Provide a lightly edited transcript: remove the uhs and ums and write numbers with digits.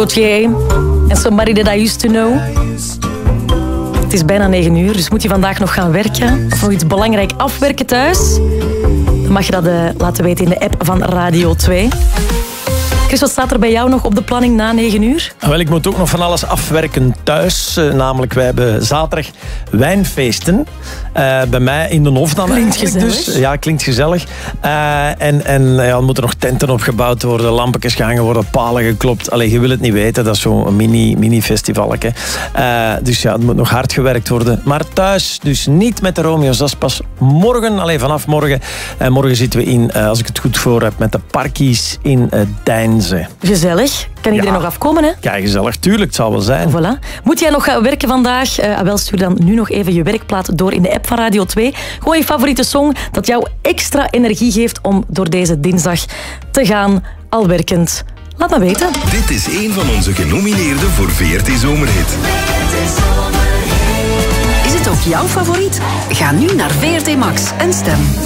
Gauthier en Somebody That I Used To Know. Het is bijna 9 uur, dus moet je vandaag nog gaan werken of nog iets belangrijk afwerken thuis? Dan mag je dat laten weten in de app van Radio 2. Chris, wat staat er bij jou nog op de planning na 9 uur? Wel, ik moet ook nog van alles afwerken thuis. Namelijk, wij hebben zaterdag wijnfeesten. Bij mij in de Hof dan. Klinkt gezellig. Dus, ja, klinkt gezellig. Er moeten nog tenten opgebouwd worden, lampetjes gehangen worden, palen geklopt. Allee, je wil het niet weten, dat is zo'n mini-festivaletje. Dus ja, het moet nog hard gewerkt worden. Maar thuis, dus niet met de Romeo's. Dat is pas morgen, vanaf morgen. Morgen zitten we in, als ik het goed voor heb, met de Parkies in Deinze. Gezellig. Kan iedereen nog afkomen, hè? Ja, gezellig. Tuurlijk, het zal wel zijn. Voilà. Moet jij nog gaan werken vandaag? Wel, stuur dan nu nog even je werkplaat door in de app van Radio 2. Gewoon je favoriete song dat jou extra energie geeft om door deze dinsdag te gaan, al werkend. Laat maar weten. Dit is een van onze genomineerden voor VRT Zomerhit. Is het ook jouw favoriet? Ga nu naar VRT Max en stem.